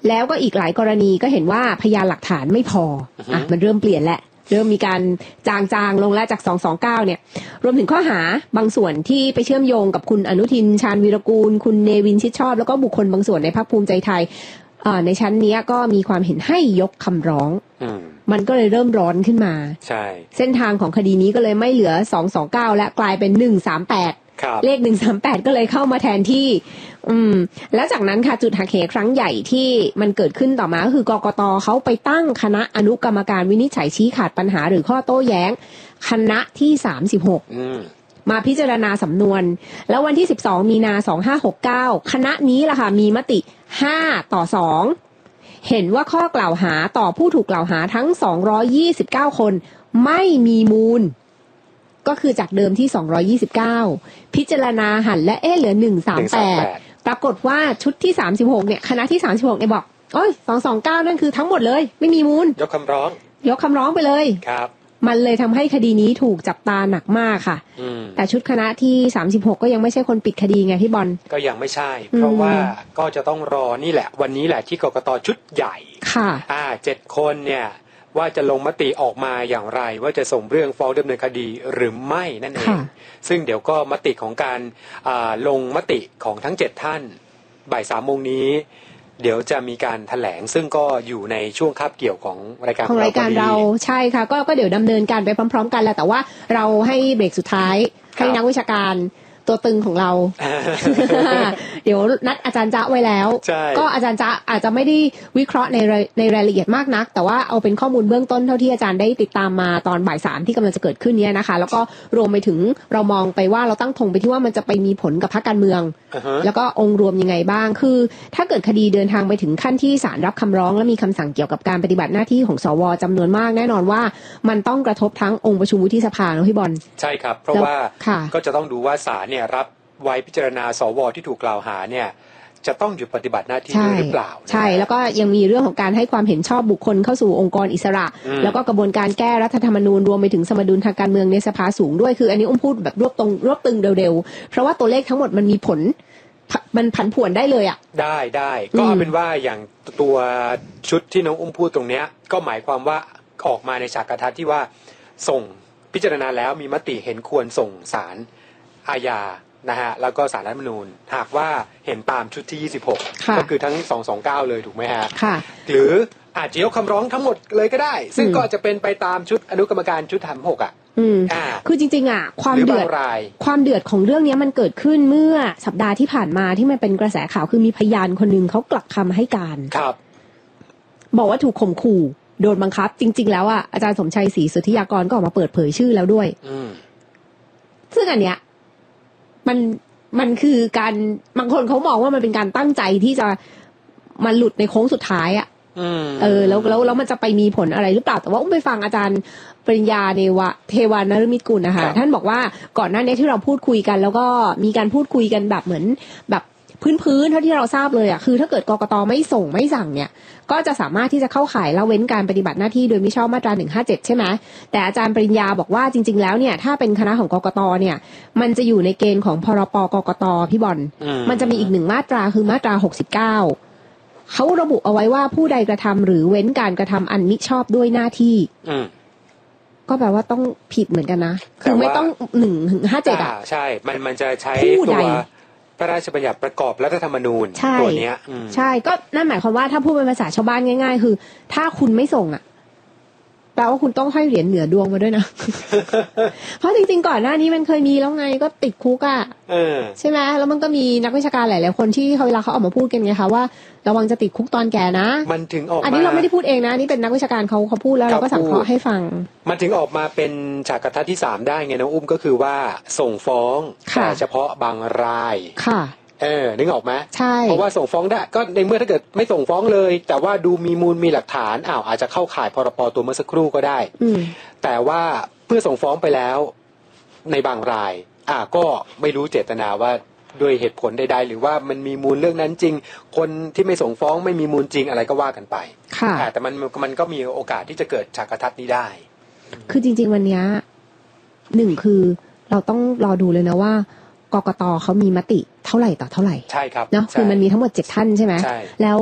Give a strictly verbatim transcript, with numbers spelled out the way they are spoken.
แล้วก็อีกหลายกรณีก็เห็นว่าพยานหลักฐานไม่พออ่ะมันเริ่มเปลี่ยนแหละเริ่มมีการจางๆลงแล้วจากสองสองเก้าเนี่ยรวมถึงข้อหาบางส่วนที่ไปเชื่อมโยงกับคุณอนุทินชาญวีรกูลคุณเนวินชิดชอบแล้วก็บุคคลบางส่วนในพรรคภูมิใจไทยในชั้นนี้ก็มีความเห็นให้ยกคำร้องมันก็เลยเริ่มร้อนขึ้นมาใช่เส้นทางของคดีนี้ก็เลยไม่เหลือสองสองเก้าและกลายเป็นหนึ่งสามแปดเลขหนึ่งสามแปดก็เลยเข้ามาแทนที่อืมแล้วจากนั้นค่ะจุดหักเหครั้งใหญ่ที่มันเกิดขึ้นต่อมาก็คือกกตเขาไปตั้งคณะอนุกรรมการวินิจฉัยชี้ขาดปัญหาหรือข้อโต้แย้งคณะที่สามสิบหกอืมมาพิจารณาสำนวนแล้ววันที่สิบสองมีนาสองห้าหกเก้าคณะนี้ล่ะค่ะมีมติห้าต่อสองเห็นว่าข้อกล่าวหาต่อผู้ถูกกล่าวหาทั้งสองร้อยยี่สิบเก้าคนไม่มีมูลก็คือจากเดิมที่สองร้อยยี่สิบเก้าพิจารณาหันและเอ๊ะเหลือหนึ่งสามแปดปรากฏว่าชุดที่สามสิบหกเนี่ยคณะที่สามสิบหกเนี่ยบอกโอ้ยสองสองเก้านั่นคือทั้งหมดเลยไม่มีมูลยกคำร้องยกคำร้องไปเลยครับมันเลยทำให้คดีนี้ถูกจับตาหนักมากค่ะแต่ชุดคณะที่สามสิบหกก็ยังไม่ใช่คนปิดคดีไงพี่บอลก็ยังไม่ใช่เพราะว่าก็จะต้องรอนี่แหละวันนี้แหละที่กกตชุดใหญ่ค่ะอ่าเจ็ดคนเนี่ยว่าจะลงมติออกมาอย่างไรว่าจะส่งเรื่องฟ้องดำเนินคดีหรือไม่นั่นเองซึ่งเดี๋ยวก็มติของการลงมติของทั้งเจ็ดท่านบ่ายสามโมงนี้เดี๋ยวจะมีการแถลงซึ่งก็อยู่ในช่วงคาบเกี่ยวของรายการของรายการเราใช่ค่ะก็ก็เดี๋ยวดำเนินการไปพร้อมๆกันแหละแต่ว่าเราให้เบรกสุดท้ายให้นักวิชาการตัวตึงของเรา เดี๋ยวนัดอาจารย์จ๊ะไว้แล้วก็อาจารย์จ๊ะอาจจะไม่ได้วิเคราะห์ในในรายละเอียดมากนักแต่ว่าเอาเป็นข้อมูลเบื้องต้นเท่าที่อาจารย์ได้ติดตามมาตอนบ่ายสามที่กำลังจะเกิดขึ้นนี้นะคะแล้วก็รวมไปถึงเรามองไปว่าเราตั้งธงไปที่ว่ามันจะไปมีผลกับพรรคการเมือง uh-huh. แล้วก็องค์รวมยังไงบ้างคือถ้าเกิดคดีเดินทางไปถึงขั้นที่ศาลรับคำร้องและมีคำสั่งเกี่ยวกับการปฏิบัติหน้าที่ของสวจำนวนมากแน่นอนว่ามันต้องกระทบทั้งองค์ประชุมวุฒิสภานะพี่บอลใช่ครับเพราะว่าก็จะต้องดูว่าศาลเนี่ยรับไว้พิจารณาสวที่ถูกกล่าวหาเนี่ยจะต้องหยุดปฏิบัติหน้าที่หรือเปล่าใช่แล้วก็ยังมีเรื่องของการให้ความเห็นชอบบุคคลเข้าสู่องค์กรอิสระแล้วก็กระบวนการแก้รัฐธรรมนูญรวมไปถึงสมดุลทางการเมืองในสภาสูงด้วยคืออันนี้อุ้มพูดแบบรวบตรงรวบตึงเร็วๆเพราะว่าตัวเลขทั้งหมดมันมีผลมันผันผวนได้เลยอ่ะได้ได้ก็เอาเป็นว่าอย่างตัวชุดที่น้องอุ้มพูดตรงเนี้ยก็หมายความว่าออกมาในฉากทัศน์ที่ว่าส่งพิจารณาแล้วมีมติเห็นควรส่งศาลอาญานะฮะแล้วก็ศาลรัฐธรรมนูญหากว่าเห็นตามชุดที่ยี่สิบหกก็คือทั้งสองสองเก้าเลยถูกไหมฮะค่ะหรืออาจจะยกคำร้องทั้งหมดเลยก็ได้ซึ่งก็จะเป็นไปตามชุดอนุกรรมการชุดสามสิบหกอ่ะอืมคือจริงๆอ่ะความเดือดความเดือดของเรื่องนี้มันเกิดขึ้นเมื่อสัปดาห์ที่ผ่านมาที่มันเป็นกระแสข่าวคือมีพยานคนนึงเขากลับคำให้การครับบอกว่าถูกข่มขู่โดนบังคับจริงๆแล้วอ่ะอาจารย์สมชัยศรีสุทธิยากรก็ออกมาเปิดเผยชื่อแล้วด้วยอืมซึ่งอันเนี้ยมันมันคือการบางคนเขามองว่ามันเป็นการตั้งใจที่จะมาหลุดในโค้งสุดท้ายอ่ะเออแล้วแล้วแล้วมันจะไปมีผลอะไรหรือเปล่าแต่ว่าอุ้มไปฟังอาจารย์ปริญญาเนวะเทวานฤมิตกุลนะคะท่านบอกว่าก่อนหน้านี้ที่เราพูดคุยกันแล้วก็มีการพูดคุยกันแบบเหมือนแบบพื้นๆเท่าที่เราทราบเลยอ่ะคือถ้าเกิดกกตไม่ส่งไม่สั่งเนี่ยก็จะสามารถที่จะเข้าข่ายละเว้นการปฏิบัติหน้าที่โดยมิชอบมาตราหนึ่งห้าเจ็ดใช่ไหมแต่อาจารย์ปริญญาบอกว่าจริงๆแล้วเนี่ยถ้าเป็นคณะของกกตเนี่ยมันจะอยู่ในเกณฑ์ของพรปกกตพี่บอลมันจะมีอีกหนึ่งมาตราคือมาตราหกสิบเก้าเขาระบุเอาไว้ว่าผู้ใดกระทำหรือเว้นการกระทำอันมิชอบด้วยหน้าที่ก็แปลว่าต้องผิดเหมือนกันนะคือไม่ต้องหนึ่งถึงห้าเจ็ดอ่ะใช่มันมันจะใช้ตัวพระราชบัญญัติประกอบรัฐธรรมนูญตัวเนี้ยใช่ก็นั่นหมายความว่าถ้าพูดเป็นภาษาชาวบ้านง่ายๆคือถ้าคุณไม่ส่งอ่ะแปลว่าคุณต้องให้เหรียญเหนือดวงมาด้วยนะ เพราะจริงๆก่อนหน้านี้มันเคยมีแล้วไงก็ติดคุกอ่ะใช่ไหมแล้วมันก็มีนักวิชาการหลายๆคนที่เขาเวลาเขาออกมาพูดกันไงคะว่าระวังจะติดคุกตอนแก่นะมันถึงออกมาอันนี้เราไม่ได้พูดเองนะนี่เป็นนักวิชาการเขาเขาพูดแล้วเราก็สังเคราะห์ให้ฟังมันถึงออกมาเป็นฉากทัศน์ที่สามได้ไงน้องอุ้มก็คือว่าส่งฟ้องแต่เฉพาะบางรายค่ะเออนึกออกไหมใช่เพราะว่าส่งฟ้องได้ก็ในเมื่อถ้าเกิดไม่ส่งฟ้องเลยแต่ว่าดูมีมูลมีหลักฐานอ้าวอาจจะเข้าข่ายพรปตัวเมื่อสักครู่ก็ได้แต่ว่าเพื่อส่งฟ้องไปแล้วในบางรายอ่าก็ไม่รู้เจตนาว่าด้วยเหตุผลใดๆหรือว่ามันมีมูลเรื่องนั้นจริงคนที่ไม่ส่งฟ้องไม่มีมูลจริงอะไรก็ว่ากันไปค่ะแต่มันมันก็มีโอกาสที่จะเกิดฉากทัศน์นี้ได้คือจริงๆวันนี้หนึ่งคือเราต้องรอดูเลยนะว่ากกตเขามีมติเท่าไหร่ต่อเท่าไหร่ใช่ครับเนาะคือมันมีทั้งหมดเจ็ดท่านใช่ไหมแล้ว